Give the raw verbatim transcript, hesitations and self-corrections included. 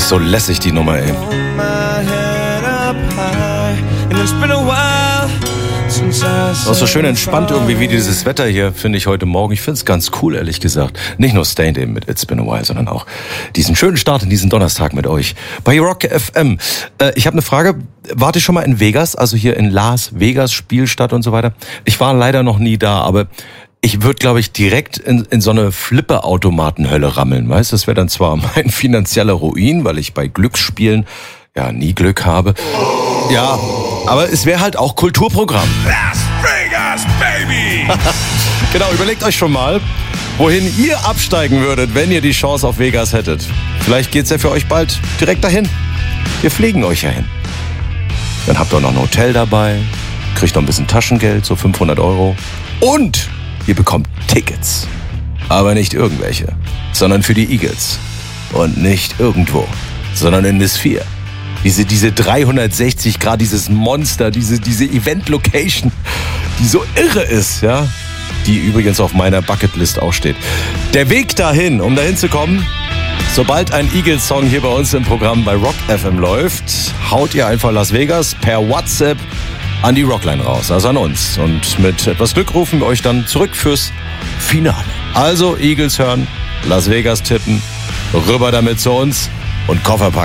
ist so lässig, die Nummer, ey. Das ist so schön entspannt irgendwie wie dieses Wetter hier, finde ich heute Morgen. Ich finde es ganz cool, ehrlich gesagt. Nicht nur Stained eben mit It's Been a While, sondern auch diesen schönen Start in diesen Donnerstag mit euch bei Rock F M. Äh, ich habe eine Frage. Wart ihr schon mal in Vegas, also hier in Las Vegas, Spielstadt und so weiter? Ich war leider noch nie da, aber ich würde, glaube ich, direkt in, in so eine Flipper-Automaten-Hölle rammeln. Weißt, das wäre dann zwar mein finanzieller Ruin, weil ich bei Glücksspielen ja nie Glück habe. Ja, aber es wäre halt auch Kulturprogramm. Las Vegas, baby! Genau, überlegt euch schon mal, wohin ihr absteigen würdet, wenn ihr die Chance auf Vegas hättet. Vielleicht geht's ja für euch bald direkt dahin. Wir fliegen euch ja hin. Dann habt ihr noch ein Hotel dabei, kriegt noch ein bisschen Taschengeld, so fünfhundert Euro. Und ihr bekommt Tickets. Aber nicht irgendwelche, sondern für die Eagles. Und nicht irgendwo, sondern in das vier. Diese, diese dreihundertsechzig Grad, dieses Monster, diese, diese Event-Location, die so irre ist, ja. Die übrigens auf meiner Bucketlist auch steht. Der Weg dahin, um dahin zu kommen, sobald ein Eagles-Song hier bei uns im Programm bei Rock F M läuft, haut ihr einfach Las Vegas per WhatsApp an die Rockline raus, also an uns. Und mit etwas Glück rufen wir euch dann zurück fürs Finale. Also Eagles hören, Las Vegas tippen, rüber damit zu uns und Koffer packen.